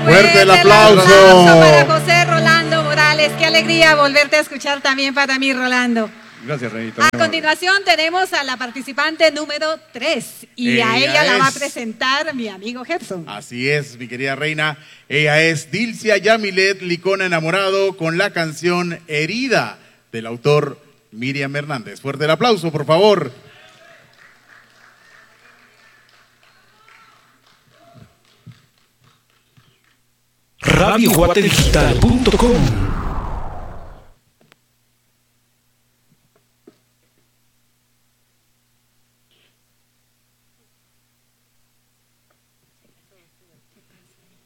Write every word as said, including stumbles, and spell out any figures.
Fuerte el aplauso. aplauso para José Rolando Morales. Qué alegría volverte a escuchar también para mí, Rolando. Gracias, Reinita. A continuación tenemos a la participante número tres y ella a ella la va a es... presentar mi amigo Gerson. Así es, mi querida reina. Ella es Dilcia Yamilet Licona Enamorado con la canción Herida del autor Miriam Hernández. Fuerte el aplauso, por favor. radio guate digital punto com